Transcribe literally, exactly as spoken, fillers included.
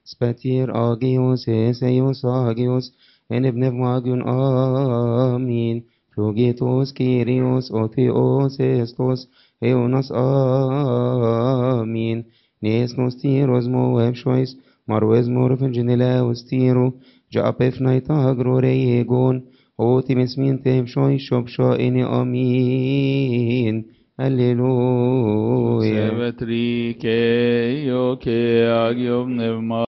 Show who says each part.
Speaker 1: Spatir agios, eseios agios, en pneumagion amin. Flogitos Kyrios, o Theos estos, eonos amin. Nes nos tiros moeb shois, marwez morfen genelaus tiro, جابف نايتا غروريغون اوتيمس مين تيم شوي شوب شو اني امين هللويا
Speaker 2: Sevetrike, yo que agio pneuma